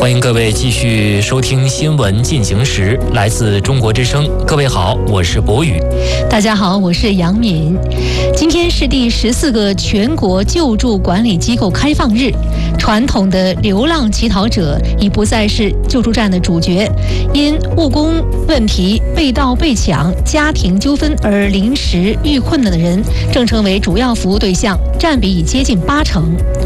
欢迎各位继续收听新闻进行时，来自中国之声。各位好，我是博宇。 大家好，我是杨敏。今天是第14个全国救助管理机构开放日，传统的流浪乞讨者已不再是救助站的主角，因务工问题、被盗被抢、家庭纠纷而临时遇困难的人正成为主要服务对象，占比已接近80%。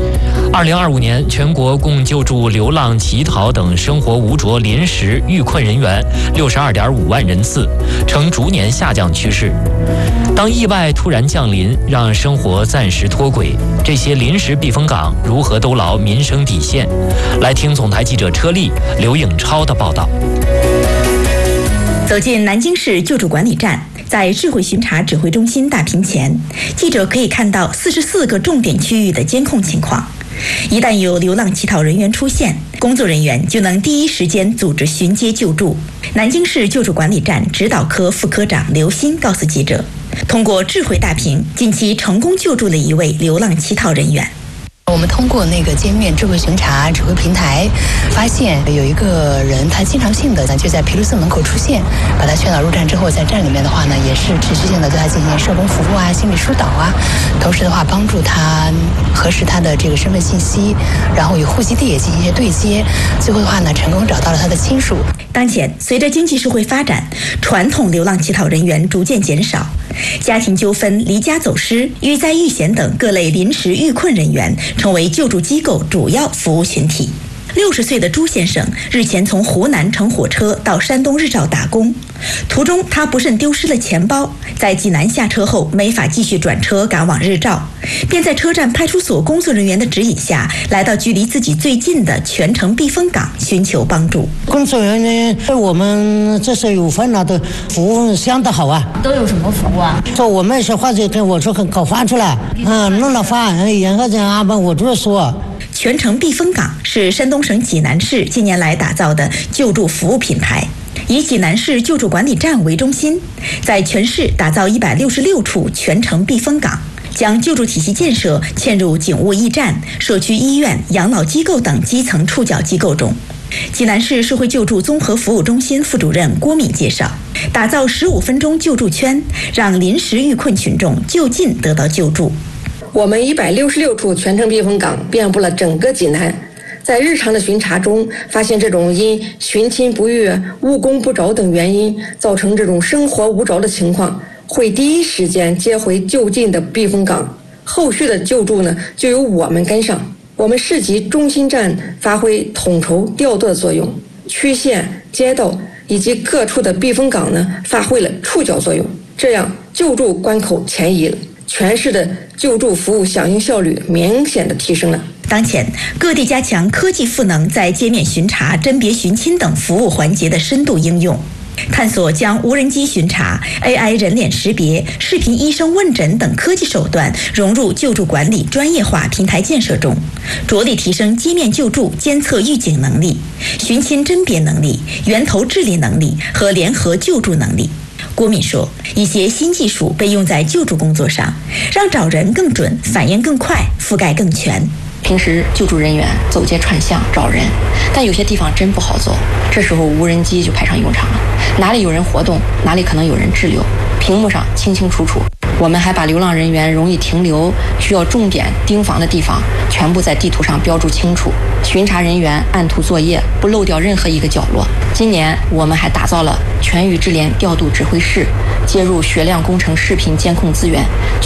2025年，全国共救助流浪乞讨等生活无着临时遇困人员62.5万人次，呈逐年下降趋势。当意外突然降临，让生活暂时脱轨，这些临时避风港如何兜牢民生底线？来听总台记者车丽、刘颖超的报道。 走进南京市救助管理站，在智慧巡查指挥中心大屏前，记者可以看到44个重点区域的监控情况。一旦有流浪乞讨人员出现，工作人员就能第一时间组织巡街救助。南京市救助管理站指导科副科长刘鑫告诉记者，通过智慧大屏，近期成功救助了一位流浪乞讨人员。 我们通过那个界面智慧巡查指挥平台，发现有一个人，他经常性的就在皮卢寺门口出现，把他劝导入站之后，在站里面的话呢，也是持续性的对他进行社工服务啊、心理疏导啊，同时的话帮助他核实他的这个身份信息，然后与户籍地也进行一些对接，最后的话呢，成功找到了他的亲属。 当前，随着经济社会发展，传统流浪乞讨人员逐渐减少，家庭纠纷、离家走失、遇灾遇险等各类临时遇困人员成为救助机构主要服务群体。60岁的朱先生日前从湖南乘火车到山东日照打工，途中他不慎丢失了钱包，在济南下车后没法继续转车赶往日照，便在车站派出所工作人员的指引下，来到距离自己最近的全城避风港寻求帮助。 工作人员对我们这是有份了的服务相当好啊。 都有什么服务啊？ 说我们是或者跟我说搞发出来，弄了发，然后这样安排我就是说。 全城避风港是山东省济南市近年来打造的救助服务品牌，以济南市救助管理站为中心，在全市打造166处全城避风港，将救助体系建设嵌入警务驿站、社区医院、养老机构等基层触角机构中。济南市社会救助综合服务中心副主任郭敏介绍，打造15分钟救助圈，让临时遇困群众就近得到救助。 我们166处全城避风港遍布了整个济南，在日常的巡查中，发现这种因寻亲不遇、务工不着等原因造成这种生活无着的情况，会第一时间接回就近的避风港，后续的救助呢就由我们跟上。我们市级中心站发挥统筹调度的作用，区县、街道以及各处的避风港呢发挥了触角作用，这样救助关口前移了。全市的救助服务响应效率明显的提升了。 当前，各地加强科技赋能在界面巡查、甄别寻亲等服务环节的深度应用，探索将无人机巡查、AI 人脸识别、视频医生问诊等科技手段融入救助管理专业化平台建设中，着力提升界面救助监测预警能力、寻亲甄别能力、源头治理能力和联合救助能力。郭敏说，一些新技术被用在救助工作上，让找人更准、反应更快、覆盖更全。 平时救助人员走街串巷找人，但有些地方真不好走，这时候无人机就派上用场了。哪里有人活动，哪里可能有人滞留，屏幕上清清楚楚。我们还把流浪人员容易停留、需要重点盯防的地方全部在地图上标注清楚，巡查人员按图作业，不漏掉任何一个角落。今年我们还打造了全域智联调度指挥室，接入学亮工程视频监控资源，